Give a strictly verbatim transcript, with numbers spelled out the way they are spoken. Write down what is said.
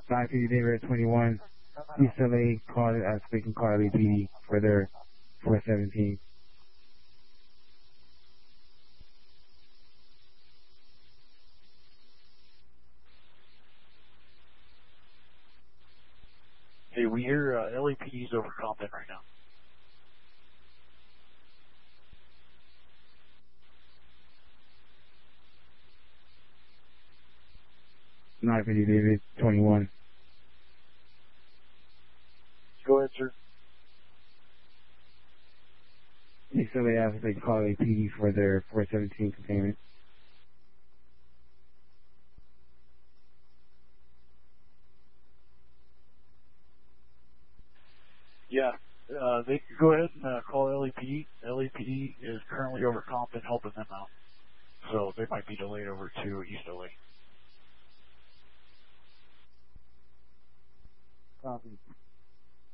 nine fifty David twenty-one. East L A called it as speaking call L A P D for their four seventeen. Hey, we hear uh, L A P D's over Compton right now. nine fifty David twenty-one. Go ahead, sir. East L A asked if they call L A P D for their four seventeen containment. Yeah, uh, they can go ahead and uh, call L A P D. L A P D is currently over Compton helping them out. So they might be delayed over to East L A. Copy.